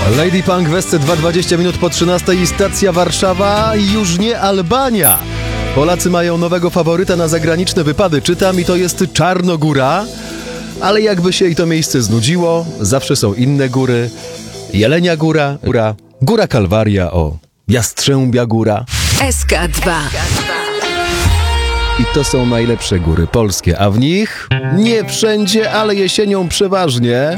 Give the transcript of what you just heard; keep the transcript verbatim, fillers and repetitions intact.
Lady Punk w S C dwa, dwadzieścia minut po trzynastej i stacja Warszawa, już nie Albania. Polacy mają nowego faworyta na zagraniczne wypady, czytam, i to jest Czarnogóra. Ale jakby się i to miejsce znudziło, zawsze są inne góry. Jelenia Góra, Góra, Góra Kalwaria, o, Jastrzębia Góra. S K dwa. I to są najlepsze góry polskie, a w nich nie wszędzie, ale jesienią przeważnie